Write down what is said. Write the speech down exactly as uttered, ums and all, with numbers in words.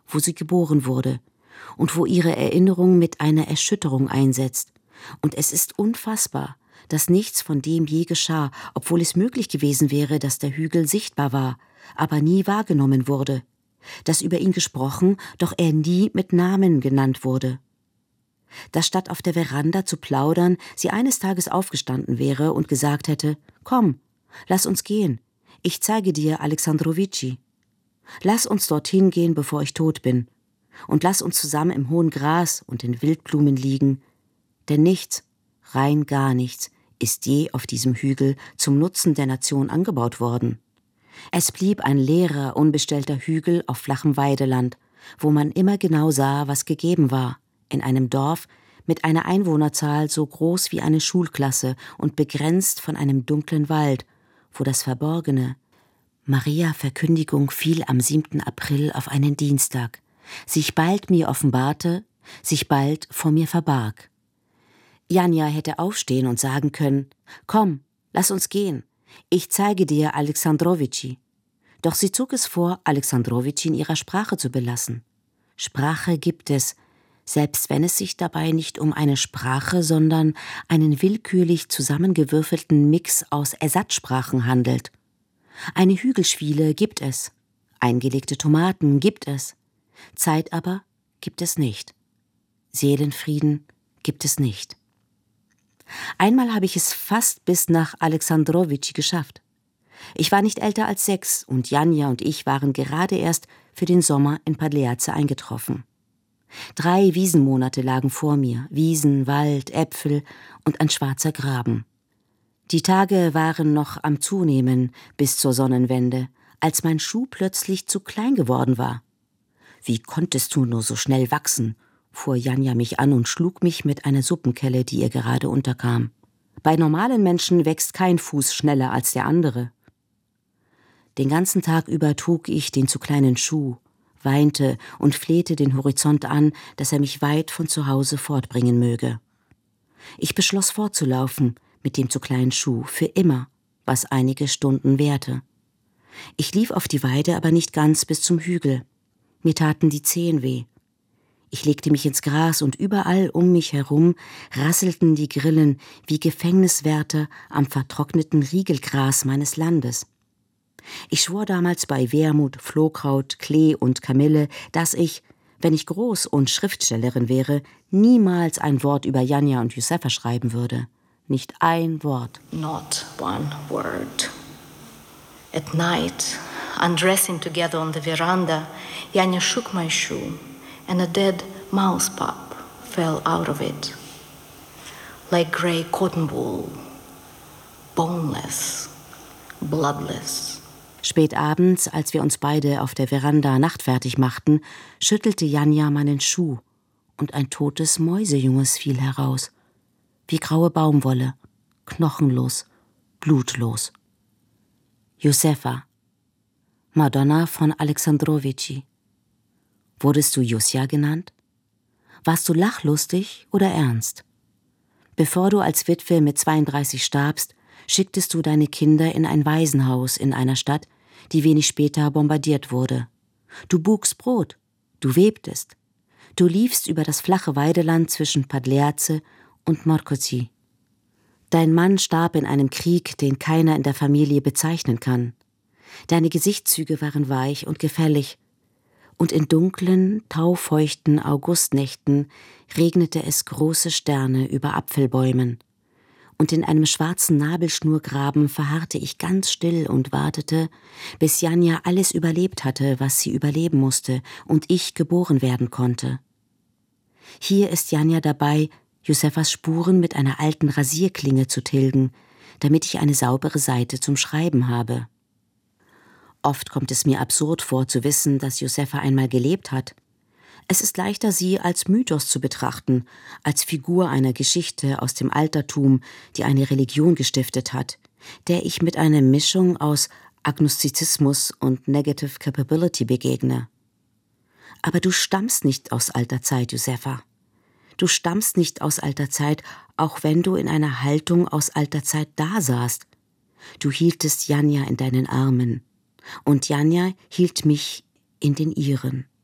wo sie geboren wurde und wo ihre Erinnerung mit einer Erschütterung einsetzt. Und es ist unfassbar, dass nichts von dem je geschah, obwohl es möglich gewesen wäre, dass der Hügel sichtbar war, aber nie wahrgenommen wurde, dass über ihn gesprochen, doch er nie mit Namen genannt wurde. Dass statt auf der Veranda zu plaudern, sie eines Tages aufgestanden wäre und gesagt hätte, »Komm, lass uns gehen, ich zeige dir Alexandrovici. Lass uns dorthin gehen, bevor ich tot bin, und lass uns zusammen im hohen Gras und den Wildblumen liegen, denn nichts, rein gar nichts, ist je auf diesem Hügel zum Nutzen der Nation angebaut worden. Es blieb ein leerer, unbestellter Hügel auf flachem Weideland, wo man immer genau sah, was gegeben war, in einem Dorf mit einer Einwohnerzahl so groß wie eine Schulklasse und begrenzt von einem dunklen Wald, wo das Verborgene, Maria Verkündigung fiel am siebten April auf einen Dienstag, sich bald mir offenbarte, sich bald vor mir verbarg. Janja hätte aufstehen und sagen können, »Komm, lass uns gehen, ich zeige dir Alexandrovici.« Doch sie zog es vor, Alexandrovici in ihrer Sprache zu belassen. Sprache gibt es, selbst wenn es sich dabei nicht um eine Sprache, sondern einen willkürlich zusammengewürfelten Mix aus Ersatzsprachen handelt. Eine Hügelschwiele gibt es, eingelegte Tomaten gibt es, Zeit aber gibt es nicht. Seelenfrieden gibt es nicht. Einmal habe ich es fast bis nach Alexandrovici geschafft. Ich war nicht älter als sechs und Janja und ich waren gerade erst für den Sommer in Padleace eingetroffen. Drei Wiesenmonate lagen vor mir, Wiesen, Wald, Äpfel und ein schwarzer Graben. Die Tage waren noch am Zunehmen bis zur Sonnenwende, als mein Schuh plötzlich zu klein geworden war. »Wie konntest du nur so schnell wachsen?« fuhr Janja mich an und schlug mich mit einer Suppenkelle, die ihr gerade unterkam. Bei normalen Menschen wächst kein Fuß schneller als der andere. Den ganzen Tag über trug ich den zu kleinen Schuh, weinte und flehte den Horizont an, dass er mich weit von zu Hause fortbringen möge. Ich beschloss fortzulaufen mit dem zu kleinen Schuh, für immer, was einige Stunden währte. Ich lief auf die Weide, aber nicht ganz bis zum Hügel. Mir taten die Zehen weh. Ich legte mich ins Gras und überall um mich herum rasselten die Grillen wie Gefängniswärter am vertrockneten Riegelgras meines Landes. Ich schwor damals bei Wermut, Flohkraut, Klee und Kamille, dass ich, wenn ich groß und Schriftstellerin wäre, niemals ein Wort über Janja und Josefa schreiben würde. Nicht ein Wort. Not one word. At night, undressing together on the veranda, Janja shook my shoe, and a dead mouse pup fell out of it, like grey cotton wool, boneless, bloodless. Spät abends, als wir uns beide auf der Veranda nachtfertig machten, schüttelte Janja meinen Schuh und ein totes Mäusejunges fiel heraus, wie graue Baumwolle, knochenlos, blutlos. Josefa, Madonna von Alexandrovici. Wurdest du Jusja genannt? Warst du lachlustig oder ernst? Bevor du als Witwe mit zweiunddreißig starbst, schicktest du deine Kinder in ein Waisenhaus in einer Stadt, die wenig später bombardiert wurde. Du bugst Brot, du webtest, du liefst über das flache Weideland zwischen Padleace und Morcoci. Dein Mann starb in einem Krieg, den keiner in der Familie bezeichnen kann. Deine Gesichtszüge waren weich und gefällig, und in dunklen, taufeuchten Augustnächten regnete es große Sterne über Apfelbäumen. Und in einem schwarzen Nabelschnurgraben verharrte ich ganz still und wartete, bis Janja alles überlebt hatte, was sie überleben musste, und ich geboren werden konnte. Hier ist Janja dabei, Josefas Spuren mit einer alten Rasierklinge zu tilgen, damit ich eine saubere Seite zum Schreiben habe. Oft kommt es mir absurd vor, zu wissen, dass Josefa einmal gelebt hat. Es ist leichter, sie als Mythos zu betrachten, als Figur einer Geschichte aus dem Altertum, die eine Religion gestiftet hat, der ich mit einer Mischung aus Agnostizismus und Negative Capability begegne. Aber du stammst nicht aus alter Zeit, Josefa. Du stammst nicht aus alter Zeit, auch wenn du in einer Haltung aus alter Zeit dasaßt. Du hieltest Janja in deinen Armen, und Janja hielt mich in den ihren.